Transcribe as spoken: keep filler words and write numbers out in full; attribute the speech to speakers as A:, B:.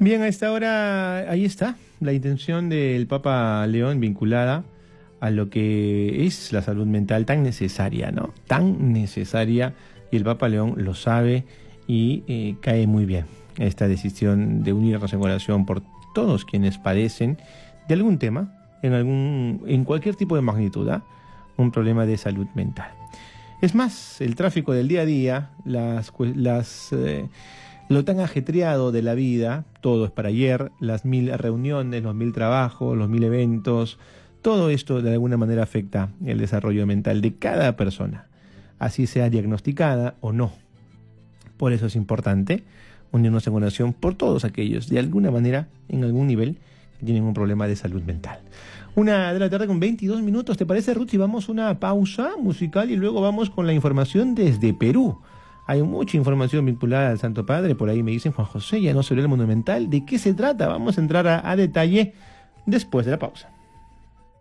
A: Bien, a esta hora, ahí está, la intención del Papa León vinculada a lo que es la salud mental tan necesaria, ¿no? Tan necesaria, y el Papa León lo sabe y eh, cae muy bien esta decisión de unirnos en oración por todos quienes padecen de algún tema, en algún, en cualquier tipo de magnitud, ¿eh? Un problema de salud mental. Es más, el tráfico del día a día, las, las, eh, lo tan ajetreado de la vida, todo es para ayer, las mil reuniones, los mil trabajos, los mil eventos, todo esto de alguna manera afecta el desarrollo mental de cada persona, así sea diagnosticada o no. Por eso es importante unirnos en oración por todos aquellos, de alguna manera, en algún nivel, que tienen un problema de salud mental. Una de la tarde con veintidós minutos, ¿te parece, Ruth? Si vamos a una pausa musical y luego vamos con la información desde Perú. Hay mucha información vinculada al Santo Padre, por ahí me dicen, Juan José, ya no se ve el monumental. ¿De qué se trata? Vamos a entrar a, a detalle después de la pausa.